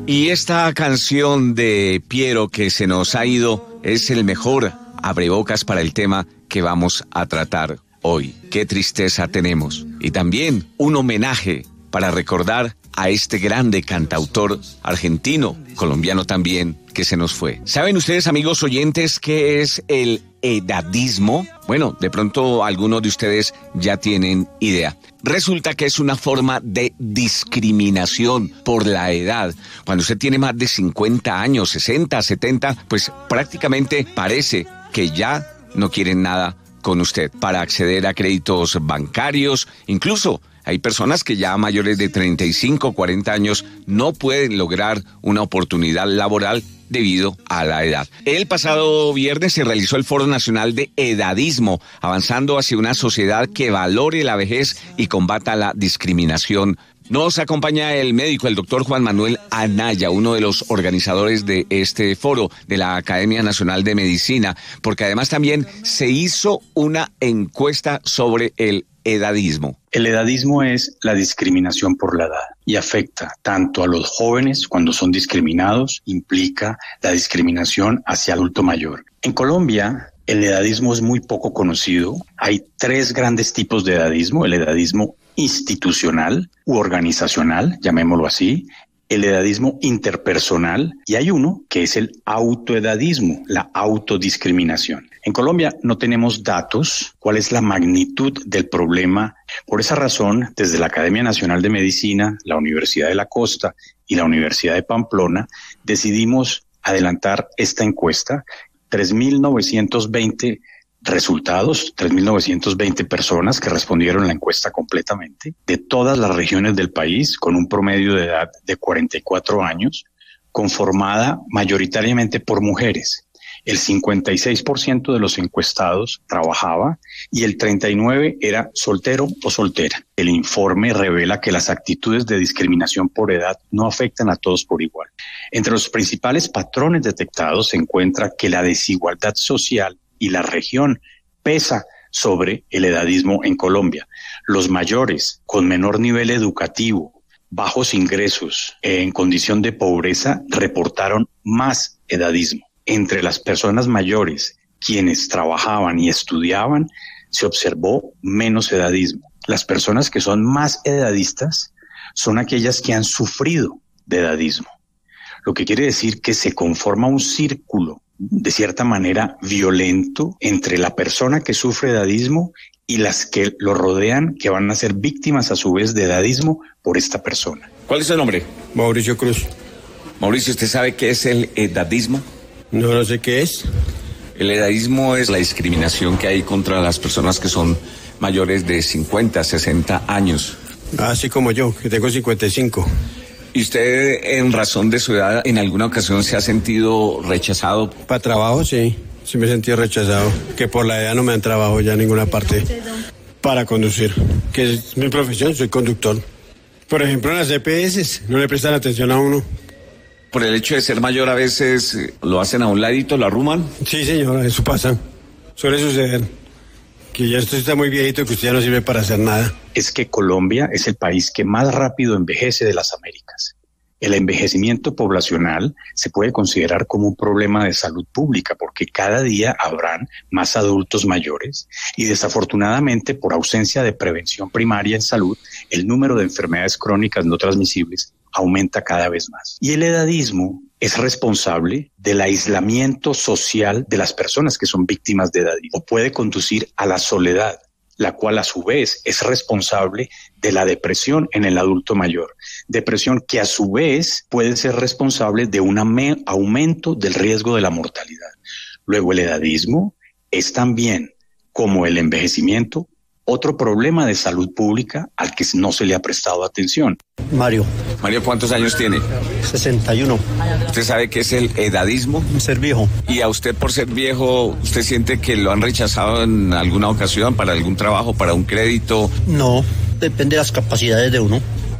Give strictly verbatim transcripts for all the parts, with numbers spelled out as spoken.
Y esta canción de Piero que se nos ha ido es el mejor abrebocas para el tema que vamos a tratar hoy. Qué tristeza tenemos. Y también un homenaje para recordar a este grande cantautor argentino, colombiano también, que se nos fue. ¿Saben ustedes, amigos oyentes, qué es el edadismo? Bueno, de pronto algunos de ustedes ya tienen idea. Resulta que es una forma de discriminación por la edad. Cuando usted tiene más de cincuenta años, sesenta, setenta, pues prácticamente parece que ya no quieren nada con usted para acceder a créditos bancarios. Incluso hay personas que ya mayores de treinta y cinco, cuarenta años no pueden lograr una oportunidad laboral debido a la edad. El pasado viernes se realizó el Foro Nacional de Edadismo, avanzando hacia una sociedad que valore la vejez y combata la discriminación. Nos acompaña el médico, el doctor Juan Manuel Anaya, uno de los organizadores de este foro de la Academia Nacional de Medicina, porque además también se hizo una encuesta sobre el edadismo. El edadismo es la discriminación por la edad y afecta tanto a los jóvenes cuando son discriminados, implica la discriminación hacia adulto mayor. En Colombia, el edadismo es muy poco conocido. Hay tres grandes tipos de edadismo: el edadismo institucional u organizacional, llamémoslo así, el edadismo interpersonal, y hay uno que es el autoedadismo, la autodiscriminación. En Colombia no tenemos datos cuál es la magnitud del problema. Por esa razón, desde la Academia Nacional de Medicina, la Universidad de la Costa y la Universidad de Pamplona, decidimos adelantar esta encuesta. tres mil novecientos veinte resultados, tres mil novecientos veinte personas que respondieron la encuesta completamente, de todas las regiones del país, con un promedio de edad de cuarenta y cuatro años, conformada mayoritariamente por mujeres. El cincuenta y seis por ciento de los encuestados trabajaba y el treinta y nueve por ciento era soltero o soltera. El informe revela que las actitudes de discriminación por edad no afectan a todos por igual. Entre los principales patrones detectados se encuentra que la desigualdad social y la región pesa sobre el edadismo en Colombia. Los mayores con menor nivel educativo, bajos ingresos, en condición de pobreza, reportaron más edadismo. Entre las personas mayores, quienes trabajaban y estudiaban, se observó menos edadismo. Las personas que son más edadistas son aquellas que han sufrido de edadismo, lo que quiere decir que se conforma un círculo de cierta manera violento entre la persona que sufre edadismo y las que lo rodean, que van a ser víctimas a su vez de edadismo por esta persona. ¿Cuál es su nombre? Mauricio Cruz. Mauricio, ¿usted sabe qué es el edadismo? No, no sé qué es. El edadismo es la discriminación que hay contra las personas que son mayores de cincuenta, sesenta años. Así como yo, que tengo cincuenta y cinco. ¿Y usted, en razón de su edad, en alguna ocasión se ha sentido rechazado? Para trabajo, sí. Sí me he sentido rechazado. Que por la edad no me dan trabajo ya en ninguna parte para conducir. Que es mi profesión, soy conductor. Por ejemplo, en las E P S no le prestan atención a uno. ¿Por el hecho de ser mayor a veces lo hacen a un ladito, lo arruman? Sí, señora, eso pasa. Suele suceder. Que ya esto está muy viejito, que usted ya no sirve para hacer nada. Es que Colombia es el país que más rápido envejece de las Américas. El envejecimiento poblacional se puede considerar como un problema de salud pública porque cada día habrán más adultos mayores y desafortunadamente por ausencia de prevención primaria en salud, el número de enfermedades crónicas no transmisibles aumenta cada vez más. Y el edadismo es responsable del aislamiento social de las personas que son víctimas de edadismo o puede conducir a la soledad, la cual a su vez es responsable de la depresión en el adulto mayor. Depresión que a su vez puede ser responsable de un aumento del riesgo de la mortalidad. Luego el edadismo es también, como el envejecimiento, otro problema de salud pública al que no se le ha prestado atención. Mario. Mario, ¿cuántos años tiene? sesenta y uno. ¿Usted sabe qué es el edadismo? Ser viejo. ¿Y a usted por ser viejo, usted siente que lo han rechazado en alguna ocasión para algún trabajo, para un crédito? No, depende de las capacidades de uno.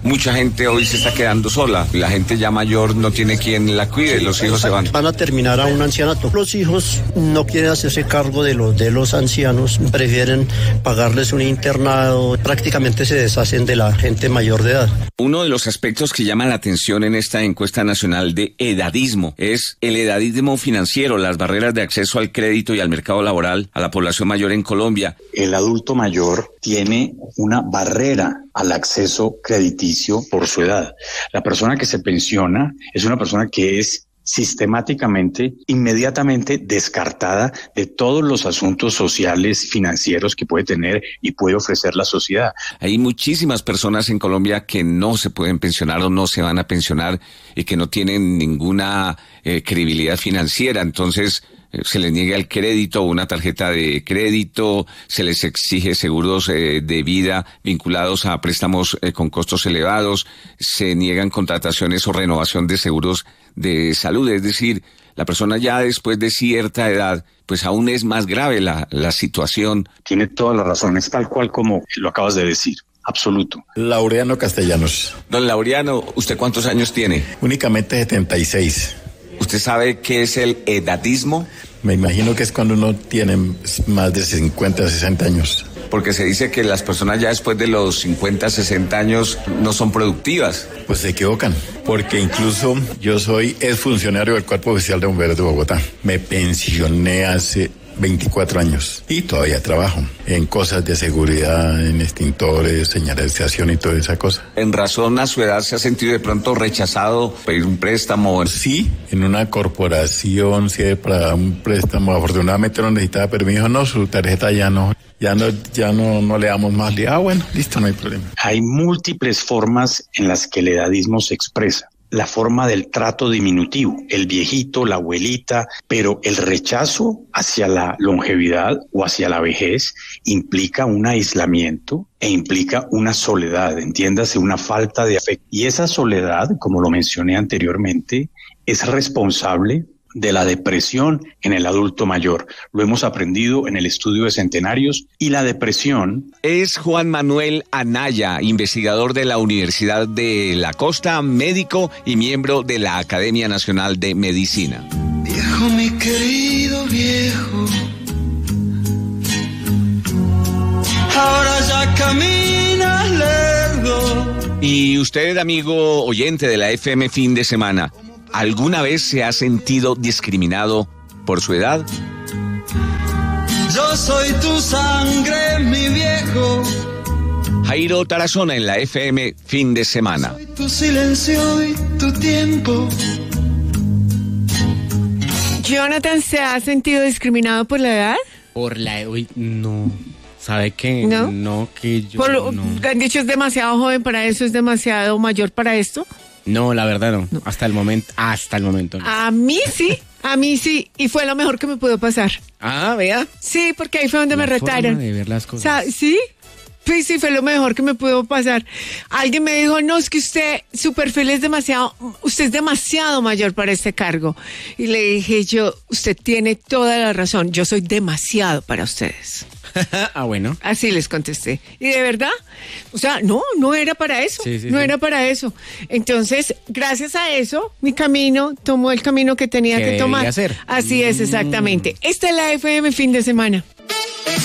mucha gente hoy se está quedando sola. La gente ya mayor no tiene quien la cuide, los hijos se van. Van a terminar a un ancianato. Los hijos no quieren hacerse cargo de los, de los ancianos, prefieren pagarles un internado, prácticamente se deshacen de la gente mayor de edad. Uno de los aspectos que llama la atención en esta encuesta nacional de edadismo es el edadismo financiero, las barreras de acceso al crédito y al mercado laboral a la población mayor en Colombia. El adulto mayor tiene una barrera al acceso crediticio por su edad. La persona que se pensiona es una persona que es sistemáticamente, inmediatamente descartada de todos los asuntos sociales, financieros que puede tener y puede ofrecer la sociedad. Hay muchísimas personas en Colombia que no se pueden pensionar o no se van a pensionar y que no tienen ninguna eh, credibilidad financiera, entonces eh, se les niega el crédito o una tarjeta de crédito, se les exige seguros eh, de vida vinculados a préstamos eh, con costos elevados, se niegan contrataciones o renovación de seguros de salud, es decir, la persona ya después de cierta edad, pues aún es más grave la, la situación. Tiene todas las razones, tal cual como lo acabas de decir, absoluto. Laureano Castellanos. Don Laureano, ¿usted cuántos años tiene? Únicamente setenta y seis. ¿Usted sabe qué es el edadismo? Me imagino que es cuando uno tiene más de cincuenta, sesenta años. Porque se dice que las personas ya después de los cincuenta, sesenta años no son productivas. Pues se equivocan, porque incluso yo soy exfuncionario del Cuerpo Oficial de Bomberos de Bogotá. Me pensioné hace veinticuatro años y todavía trabajo en cosas de seguridad, en extintores, señalización y toda esa cosa. ¿En razón a su edad se ha sentido de pronto rechazado pedir un préstamo? Sí, en una corporación, sí, para un préstamo. Afortunadamente no necesitaba permiso, no, su tarjeta ya no. Ya no, ya no, no le damos más. Ah, bueno, listo, no hay problema. Hay múltiples formas en las que el edadismo se expresa. La forma del trato diminutivo, el viejito, la abuelita, pero el rechazo hacia la longevidad o hacia la vejez implica un aislamiento e implica una soledad, entiéndase, una falta de afecto. Y esa soledad, como lo mencioné anteriormente, es responsable de la depresión en el adulto mayor. Lo hemos aprendido en el estudio de centenarios y la depresión... Es Juan Manuel Anaya, investigador de la Universidad de la Costa, médico y miembro de la Academia Nacional de Medicina. Viejo, mi querido viejo, ahora ya caminas lerdo. Y usted, amigo oyente de la F M Fin de Semana, ¿alguna vez se ha sentido discriminado por su edad? Yo soy tu sangre, mi viejo. Jairo Tarazona en la F M Fin de Semana. Soy tu silencio y tu tiempo. Jonathan, ¿se ha sentido discriminado por la edad? Por la... Uy, no... ¿Sabe qué? ¿No? No, que yo... Por lo, no. Han dicho es demasiado joven para eso, es demasiado mayor para esto. No, la verdad no. No. Hasta el momento, hasta el momento no. A mí sí, a mí sí, y fue lo mejor que me pudo pasar. Ah, vea. Sí, porque ahí fue donde La me retaron. forma de ver las cosas. O sea, sí, sí, sí, fue lo mejor que me pudo pasar. Alguien me dijo, no, es que usted, su perfil es demasiado, usted es demasiado mayor para este cargo. Y le dije yo, usted tiene toda la razón, yo soy demasiado para ustedes. Ah, bueno. Así les contesté. Y de verdad, o sea, no, no era para eso, Sí, sí, no sí. era para eso. Entonces, gracias a eso, mi camino tomó el camino que tenía Que que tomar. debía ser. Así es, exactamente. Esta es la F M Fin de Semana.